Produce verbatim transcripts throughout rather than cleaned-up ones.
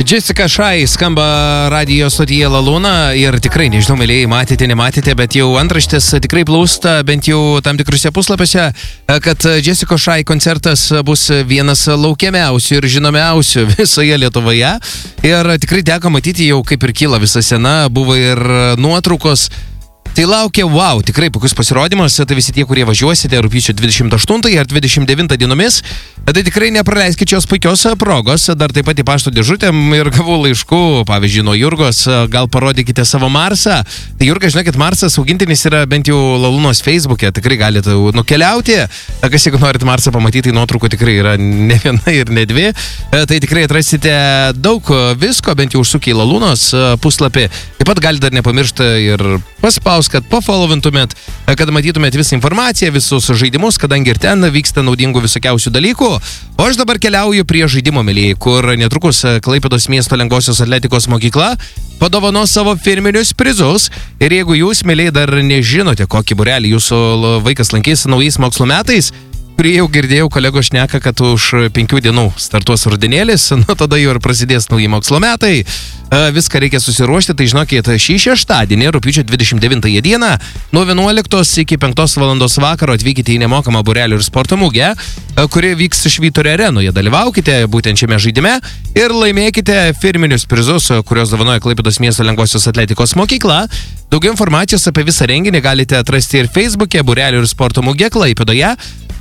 Jessica Shy skamba radijo stotyje La Luna ir tikrai, nežinau, mėlėjai, matėte, nematėte, bet jau antraštės tikrai plūsta, bent jau tam tikrose puslapiuose, kad Jessica Shy koncertas bus vienas laukiamiausių ir žinomiausių visoje Lietuvoje. Ir tikrai teko matyti jau, kaip ir kyla visa scena, buvo ir nuotraukos. Tai laukia, wow, tikrai puikus pasirodymas, tai visi tie, kurie važiuosite rugpjūčio dvidešimt aštuntąją ar dvidešimt devintą dienomis, tai tikrai nepraleiskite šios puikios progos, dar taip pat į pašto dėžutę ir gavau laiškų, pavyzdžiui, nuo Jurgos, gal parodykite savo Marsą. Tai Jurga, žinokit, Marsas augintinis yra bent jau La Lunos Facebook'e, tikrai galite nukeliauti, kas jeigu norit Marsą pamatyti, nuotraukų tikrai yra ne viena ir ne dvi, tai tikrai atrasite daug visko, bent jau užsukę į La Lunos puslapį, taip pat galite dar nepamiršti ir paspaus, kad pafollovintumėt, kad matytumėt visą informaciją, visus žaidimus, kadangi ir ten vyksta naudingų visokiausių dalykų. O aš dabar keliauju prie žaidimo, mėlyjei, kur netrukus Klaipėdos miesto lengvosios atletikos mokykla padovanos savo firminius prizus. Ir jeigu jūs, mėlyjei, dar nežinote, kokį būrelį jūsų vaikas lankys naujais mokslo metais, kurį jau girdėjau, kolegos šneka, kad už penkių dienų startuos rudenėlis, nu tada jau ir prasidės nauji mokslo metai. Viską reikia susiruošti, tai žinokit, šį šeštadienį, rugpjūčio dvidešimt devintąją dieną, nuo vienuoliktos iki penktos valandos vakaro atvykite į nemokamą būrelių ir sporto mugę, kuri vyks Švyturio arenoje. Dalyvaukite būtent šiame žaidime ir laimėkite firminius prizus, kurios dovanoja Klaipėdos miesto lengvosios atletikos mokykla. Daugiau informacijos apie visą renginį galite atrasti ir Facebook'e būrelių ir sporto mugė Klaipėdoje.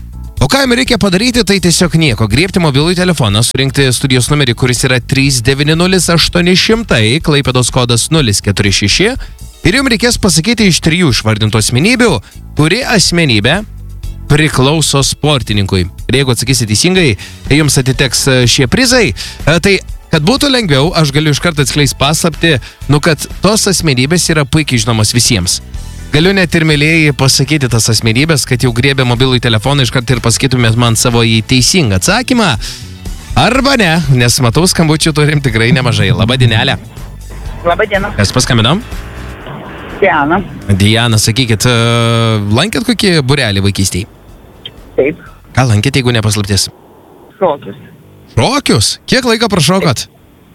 O ką jums reikia padaryti, tai tiesiog nieko. Griebti mobilųjį telefoną, surinkti studijos numerį, kuris yra trys devyni nulis aštuoni šimtai, Klaipėdos kodas nulis keturi šeši. Ir jums reikės pasakyti iš trijų išvardintų asmenybių, kuri asmenybė priklauso sportininkui. Ir jeigu atsakysi teisingai, jums atiteks šie prizai. Tai, kad būtų lengviau, aš galiu iš karto atskleisti paslaptį, nu kad tos asmenybės yra puikiai žinomos visiems. Galiu net ir mėlėjai pasakyti tas asmenybės, kad jau griebė mobilų telefoną iš karto ir pasakytumėt man savo į teisingą atsakymą. Arba ne, nes matau skambučių turim tikrai nemažai. Labą dienelę. Labą dieną. Kas paskambinam? Diana. Diana, sakykit, lankėt kokį būrelį vaikystėj? Taip. Ką lankėt, jeigu nepaslaptis? Šokius. Šokius? Kiek laiko prašokot?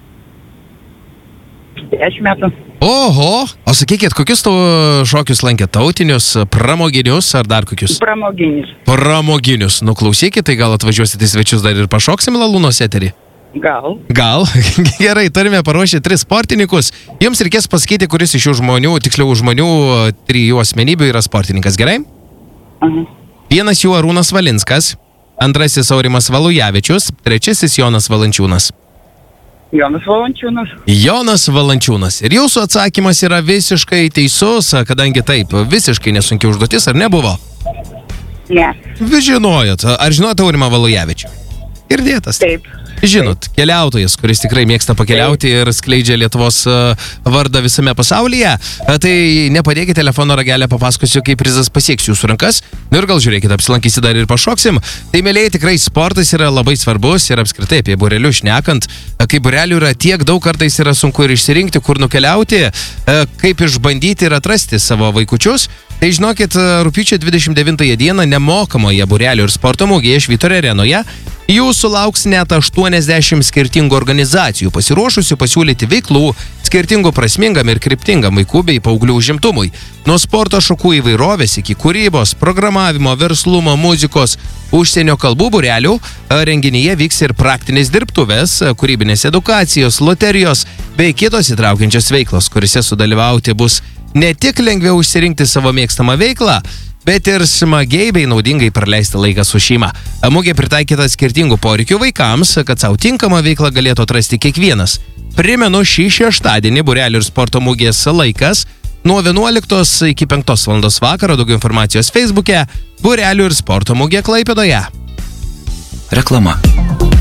Dešimt metų. Oho, o sakykit, kokius tu šokius lankėt? Tautinius, pramoginius ar dar kokius? Pramoginius. Pramoginius. Nu, klausykit, tai gal atvažiuosite į svečius dar ir pašoksim La Lunos eterį? Gal. Gal. Gerai, turime paruošę tris sportininkus. Jums reikės pasakyti, kuris iš šių žmonių, tiksliau žmonių, trijų asmenybių yra sportininkas, gerai? Aha. Vienas jų Arūnas Valinskas, antrasis Aurimas Valujavičius, trečiasis Jonas Valančiūnas. Jonas Valančiūnas. Jonas Valančiūnas. Ir jūsų atsakymas yra visiškai teisus, kadangi taip, visiškai nesunki užduotis, ar nebuvo? Ne. Vis žinojot. Ar žinot Aurimą Valujavičių? Girdėtas. Taip. Žinot, keliautojas, kuris tikrai mėgsta pakeliauti ir skleidžia Lietuvos vardą visame pasaulyje. Tai nepadėkite telefono ragelę, papasakosiu, kaip prizas pasieks jūsų rankas. Nu ir gal žiūrėkite, apsilankysi dar ir pašoksim. Tai, mėlėjai, tikrai sportas yra labai svarbus ir apskritai apie būrelius šnekant. Kai būrelių yra tiek daug, kartais yra sunku ir išsirinkti, kur nukeliauti, kaip išbandyti ir atrasti savo vaikučius. Tai žinokit, rugpjūčio dvidešimt devintąją dieną nemokamoje būrelių ir sporto mugėje Švyturio arenoje jūsų lauks net aštuoniasdešimt skirtingų organizacijų, pasiruošusių pasiūlyti veiklų, skirtingų prasmingam ir kryptingam vaikų bei paauglių užimtumui. Nuo sporto šakų įvairovės iki kūrybos, programavimo, verslumo, muzikos, užsienio kalbų būrelių renginyje vyks ir praktinės dirbtuvės, kūrybinės edukacijos, loterijos bei kitos įtraukiančios veiklos, kuriuose sudalyvauti bus ne tik lengviau išsirinkti savo mėgstamą veiklą, bet ir smagiai bei naudingai praleisti laiką su šeima. Mugė pritaikyta skirtingų poreikių vaikams, kad savo tinkamą veiklą galėtų atrasti kiekvienas. Primenu, šį šeštadienį būrelių ir sporto mugės laikas nuo vienuoliktos iki penktos valandos vakaro. Daugiau informacijos Facebook'e būrelių ir sporto mugė Klaipėdoje. Reklama.